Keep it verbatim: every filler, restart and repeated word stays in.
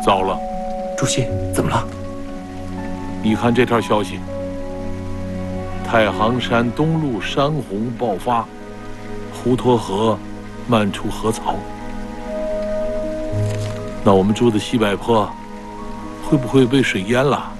糟了， 主席，怎么了？ 你看这条消息：太行山东麓山洪爆发，滹沱河漫出河槽。那我们住的西柏坡会不会被水淹了？